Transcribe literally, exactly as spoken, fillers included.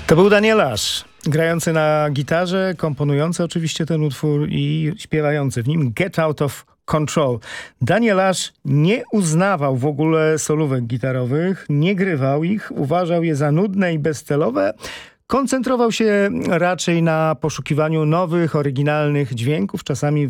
To był Daniel Ash, grający na gitarze, komponujący oczywiście ten utwór i śpiewający w nim Get Out of Control. Daniel Ash nie uznawał w ogóle solówek gitarowych, nie grywał ich, uważał je za nudne i bezcelowe. Koncentrował się raczej na poszukiwaniu nowych, oryginalnych dźwięków, czasami